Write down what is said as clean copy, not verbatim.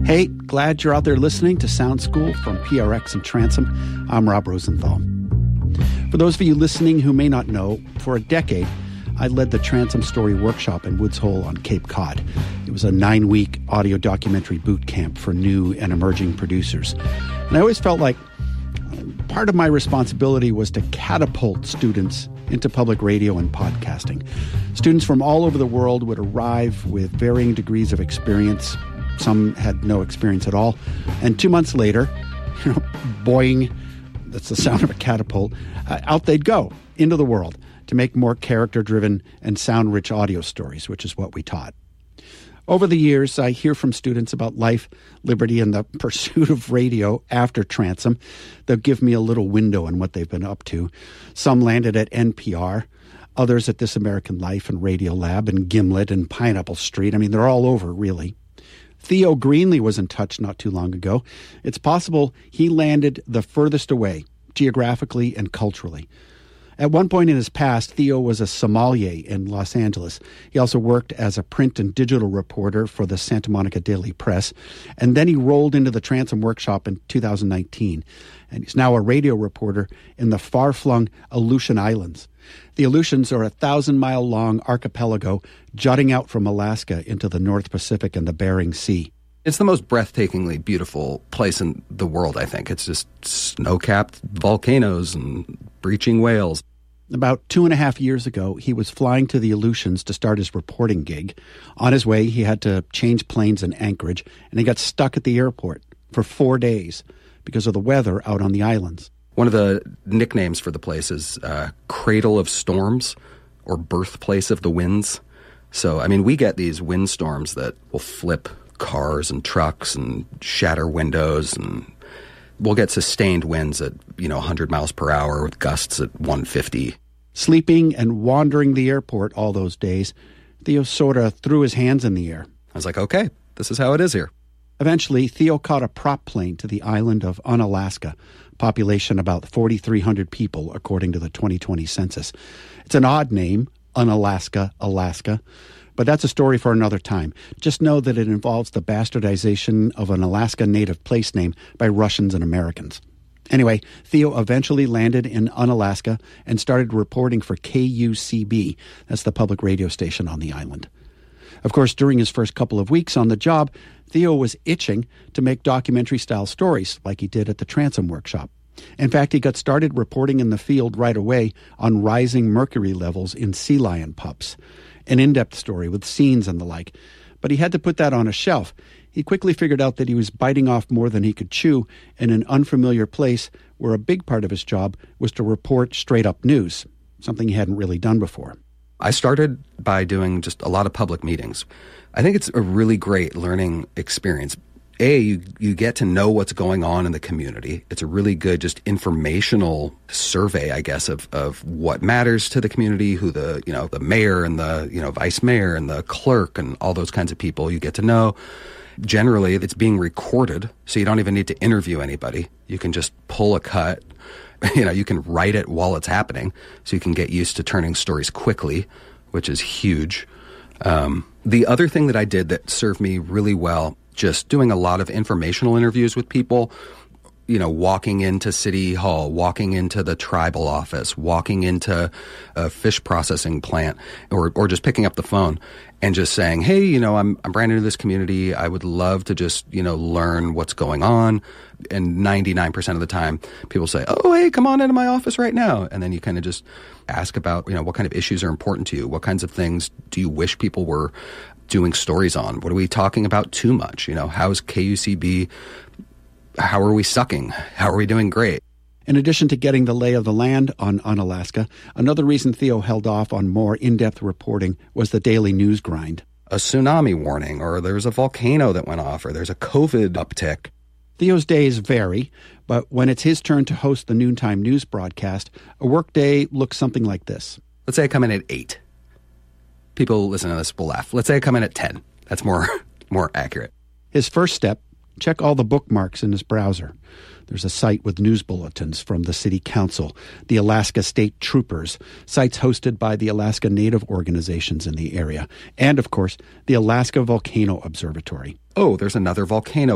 Hey, glad you're out there listening to Sound School from PRX and Transom. I'm Rob Rosenthal. For those of you listening who may not know, for a decade, I led the Transom Story Workshop in Woods Hole on Cape Cod. It was a 9-week audio documentary boot camp for new and emerging producers. And I always felt like part of my responsibility was to catapult students into public radio and podcasting. Students from all over the world would arrive with varying degrees of experience. Some had no experience at all. And 2 months later, boing, that's the sound of a catapult, out they'd go into the world to make more character-driven and sound-rich audio stories, which is what we taught. Over the years, I hear from students about life, liberty, and the pursuit of radio after Transom. They'll give me a little window on what they've been up to. Some landed at NPR, others at This American Life and Radio Lab and Gimlet and Pineapple Street. I mean, they're all over, really. Theo Greenlee was in touch not too long ago. It's possible he landed the furthest away, geographically and culturally. At one point in his past, Theo was a sommelier in Los Angeles. He also worked as a print and digital reporter for the Santa Monica Daily Press. And then he rolled into the Transom Workshop in 2019. And he's now a radio reporter in the far-flung Aleutian Islands. The Aleutians are a 1,000-mile-long archipelago jutting out from Alaska into the North Pacific and the Bering Sea. It's the most breathtakingly beautiful place in the world, I think. It's just snow-capped volcanoes and breaching whales. About 2.5 years ago, he was flying to the Aleutians to start his reporting gig. On his way, he had to change planes in Anchorage, and he got stuck at the airport for 4 days because of the weather out on the islands. One of the nicknames for the place is Cradle of Storms or Birthplace of the Winds. So, I mean, we get these windstorms that will flip cars and trucks and shatter windows, and we'll get sustained winds at, 100 miles per hour with gusts at 150. Sleeping and wandering the airport all those days, Theo sort of threw his hands in the air. I was like, okay, this is how it is here. Eventually, Theo caught a prop plane to the island of Unalaska, population about 4,300 people, according to the 2020 census. It's an odd name, Unalaska, Alaska, but that's a story for another time. Just know that it involves the bastardization of an Alaska native place name by Russians and Americans. Anyway, Theo eventually landed in Unalaska and started reporting for KUCB. That's the public radio station on the island. Of course, during his first couple of weeks on the job, Theo was itching to make documentary-style stories like he did at the Transom Workshop. In fact, he got started reporting in the field right away on rising mercury levels in sea lion pups, an in-depth story with scenes and the like. But he had to put that on a shelf. He quickly figured out that he was biting off more than he could chew in an unfamiliar place where a big part of his job was to report straight-up news, something he hadn't really done before. I started by doing just a lot of public meetings. I think it's a really great learning experience. You get to know what's going on in the community. It's a really good just informational survey, I guess, of what matters to the community, who the mayor and the vice mayor and the clerk and all those kinds of people you get to know. Generally, it's being recorded, so you don't even need to interview anybody. You can just pull a cut. You can write it while it's happening, so you can get used to turning stories quickly, which is huge. The other thing that I did that served me really well, just doing a lot of informational interviews with people, walking into City Hall, walking into the tribal office, walking into a fish processing plant, or just picking up the phone and just saying, hey, I'm brand new to this community. I would love to just, learn what's going on. And 99% of the time, people say, oh, hey, come on into my office right now. And then you kind of just ask about, what kind of issues are important to you? What kinds of things do you wish people were doing stories on? What are we talking about too much? How's KUCB? How are we sucking? How are we doing great? In addition to getting the lay of the land on Unalaska, another reason Theo held off on more in-depth reporting was the daily news grind. A tsunami warning, or there's a volcano that went off, or there's a COVID uptick. Theo's days vary, but when it's his turn to host the noontime news broadcast, a workday looks something like this. Let's say I come in at 8. People listening to this will laugh. Let's say I come in at 10. That's more accurate. His first step, check all the bookmarks in his browser. There's a site with news bulletins from the City Council, the Alaska State Troopers, sites hosted by the Alaska Native organizations in the area, and, of course, the Alaska Volcano Observatory. Oh, there's another volcano